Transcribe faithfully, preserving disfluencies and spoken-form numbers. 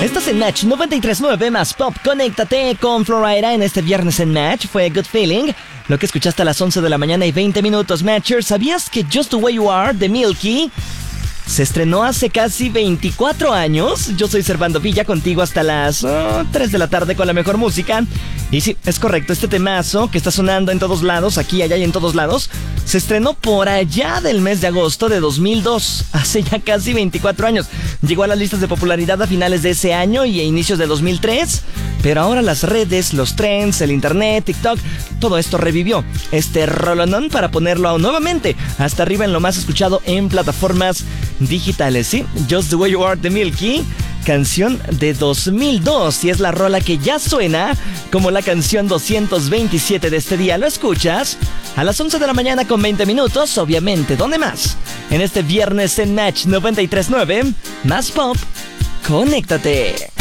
Estás en Match noventa y tres punto nueve más Pop. Conéctate con Florida en este viernes en Match. Fue Good Feeling. Lo que escuchaste a las once de la mañana y veinte minutos, Matchers. ¿Sabías que Just the Way You Are de Milky se estrenó hace casi veinticuatro años? Yo soy Servando Villa, contigo hasta las oh, tres de la tarde con la mejor música. Y sí, es correcto, este temazo que está sonando en todos lados, aquí, allá y en todos lados, se estrenó por allá del mes de agosto de dos mil dos, hace ya casi veinticuatro años. Llegó a las listas de popularidad a finales de ese año y a inicios de dos mil tres, pero ahora las redes, los trends, el internet, TikTok, todo esto revivió este rolonón para ponerlo nuevamente hasta arriba en lo más escuchado en plataformas digitales, ¿sí? Just the Way You Are de Milky, canción de dos mil dos, y es la rola que ya suena como la canción doscientos veintisiete de este día. Lo escuchas a las once de la mañana con veinte minutos, obviamente. ¿Dónde más? En este viernes en Match noventa y tres punto nueve, más Pop. Conéctate.